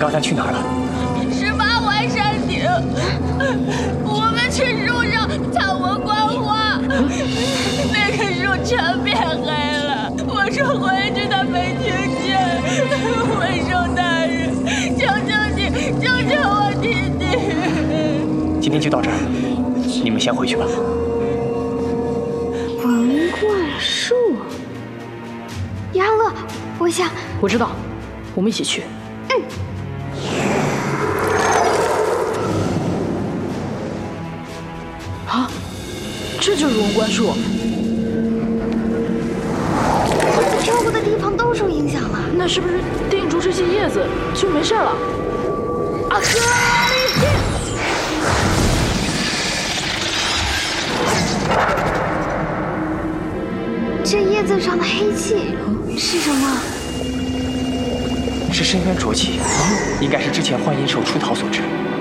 刚才去哪儿了 18环山顶，我们去树上采我观花，那个树全变黑了。我说回去，他没听见。文寿大人，求求你，救救我弟弟！ 今天就到这儿，你们先回去吧。 文冠树，杨乐，我想， 我知道，我们一起去。啊，这就是文冠树。 跳过的地方都受影响了。 那是不是定住这些叶子就没事了？阿克里！ 这叶子上的黑气是什么？ 是深渊浊气，应该是之前幻影手出逃所致。